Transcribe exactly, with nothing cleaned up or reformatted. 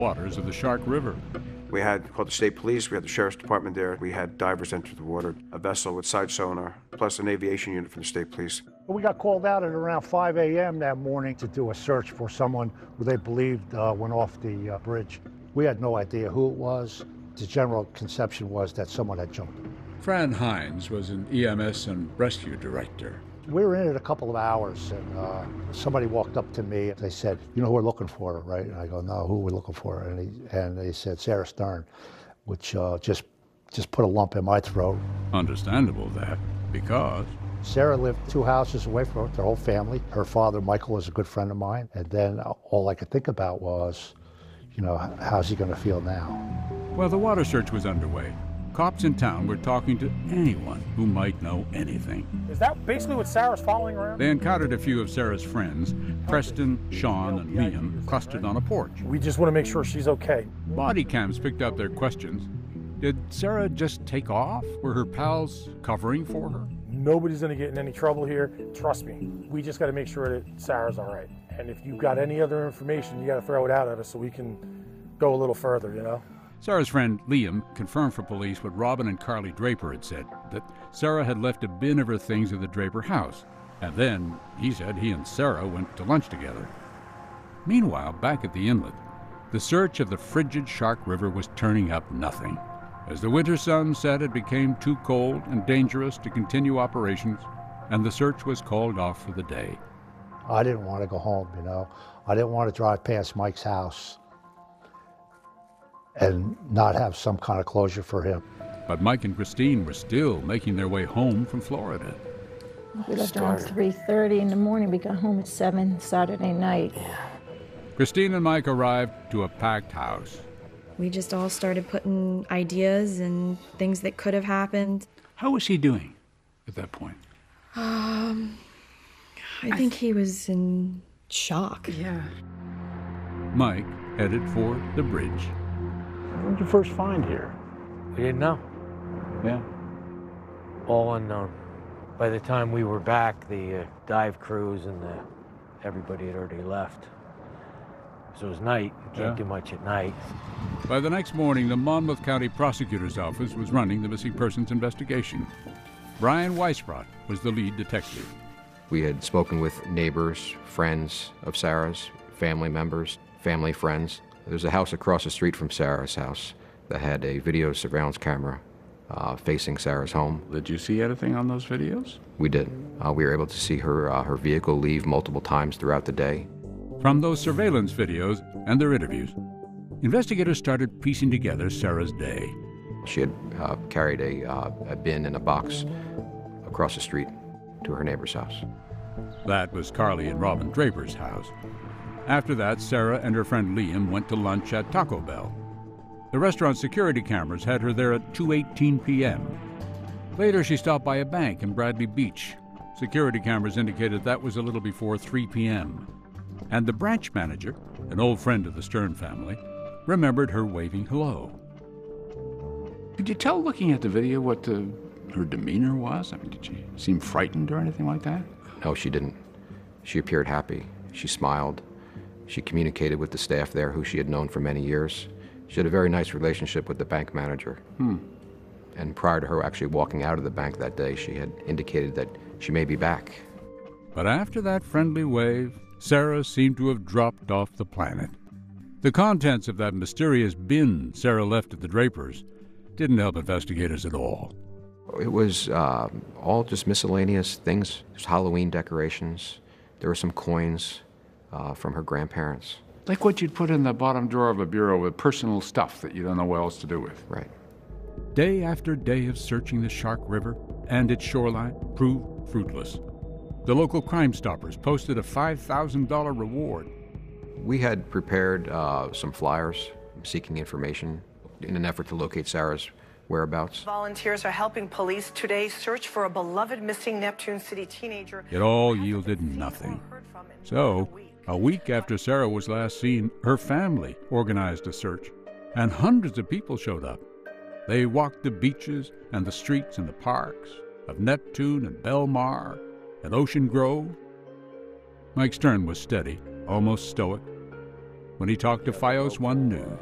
waters of the Shark River. We had called the state police, we had the sheriff's department there, we had divers enter the water, a vessel with side sonar, plus an aviation unit from the state police. We got called out at around five a m that morning to do a search for someone who they believed uh, went off the uh, bridge. We had no idea who it was. The general conception was that someone had jumped. Fran Hines was an E M S and rescue director. We were in it a couple of hours, and uh, somebody walked up to me. They said, "You know who we're looking for, right?" And I go, "No, who are we looking for?" And, he, and they said, "Sarah Stern," which uh, just just put a lump in my throat. Understandable that, because Sarah lived two houses away from her, their whole family. Her father, Michael, was a good friend of mine. And then all I could think about was, you know, how's he going to feel now? While the water search was underway, cops in town were talking to anyone who might know anything. Is that basically what Sarah's following around? They encountered a few of Sarah's friends, Preston, Sean, and Liam, clustered on a porch. We just want to make sure she's okay. Body cams picked up their questions. Did Sarah just take off? Were her pals covering for her? Nobody's going to get in any trouble here. Trust me. We just got to make sure that Sarah's all right. And if you've got any other information, you got to throw it out at us so we can go a little further, you know? Sarah's friend Liam confirmed for police what Robin and Carly Draper had said, that Sarah had left a bin of her things at the Draper house. And then, he said, he and Sarah went to lunch together. Meanwhile, back at the inlet, the search of the frigid Shark River was turning up nothing. As the winter sun set, it became too cold and dangerous to continue operations, and the search was called off for the day. I didn't want to go home, you know. I didn't want to drive past Mike's house and not have some kind of closure for him. But Mike and Christine were still making their way home from Florida. We left around three thirty in the morning. We got home at seven Saturday night. Christine and Mike arrived to a packed house. We just all started putting ideas and things that could have happened. How was he doing at that point? Um, I think he was in shock. Yeah. Mike headed for the bridge. When did you first find here? We didn't know. Yeah. All unknown. By the time we were back, the uh, dive crews and the, everybody had already left. So it was night. You can't Yeah. do much at night. By the next morning, the Monmouth County Prosecutor's Office was running the missing persons investigation. Brian Weisbrot was the lead detective. We had spoken with neighbors, friends of Sarah's, family members, family friends. There's a house across the street from Sarah's house that had a video surveillance camera uh, facing Sarah's home. Did you see anything on those videos? We did. Uh, we were able to see her, uh, her vehicle leave multiple times throughout the day. From those surveillance videos and their interviews, investigators started piecing together Sarah's day. She had uh, carried a, uh, a bin in a box across the street to her neighbor's house. That was Carly and Robin Draper's house. After that, Sarah and her friend Liam went to lunch at Taco Bell. The restaurant security cameras had her there at two eighteen p m Later, she stopped by a bank in Bradley Beach. Security cameras indicated that was a little before three p m And the branch manager, an old friend of the Stern family, remembered her waving hello. Could you tell, looking at the video, what the, her demeanor was? I mean, did she seem frightened or anything like that? No, she didn't. She appeared happy. She smiled. She communicated with the staff there, who she had known for many years. She had a very nice relationship with the bank manager. Hmm. And prior to her actually walking out of the bank that day, she had indicated that she may be back. But after that friendly wave, Sarah seemed to have dropped off the planet. The contents of that mysterious bin Sarah left at the Drapers didn't help investigators at all. It was uh, all just miscellaneous things. There's Halloween decorations. There were some coins uh, from her grandparents. Like what you'd put in the bottom drawer of a bureau with personal stuff that you don't know what else to do with. Right. Day after day of searching the Shark River and its shoreline proved fruitless. The local Crime Stoppers posted a five thousand dollars reward. We had prepared uh, some flyers seeking information in an effort to locate Sarah's whereabouts. Volunteers are helping police today search for a beloved missing Neptune City teenager. It all yielded nothing. So, a week after Sarah was last seen, her family organized a search, and hundreds of people showed up. They walked the beaches and the streets and the parks of Neptune and Belmar and Ocean Grove. Mike Stern was steady, almost stoic. when he talked to FiOS one News.